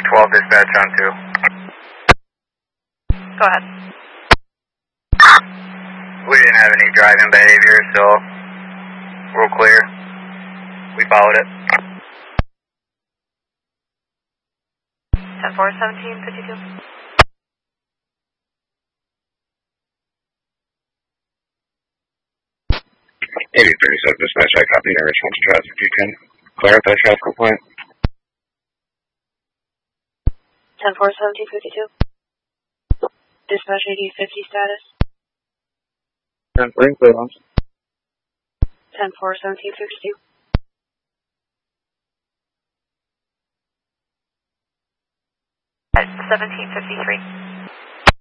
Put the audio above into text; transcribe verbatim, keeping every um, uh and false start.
twelve dispatch on two. Go ahead. We didn't have any driving behavior, so we're clear. We followed it. ten four seventeen fifty-two. eighty thirty-seven dispatch, I copy your response to traffic. You can clarify traffic complaint. ten four seventeen fifty-two. Dispatch eighty fifty status. ten four clear on. ten four seventeen fifty-two. At seventeen fifty-three.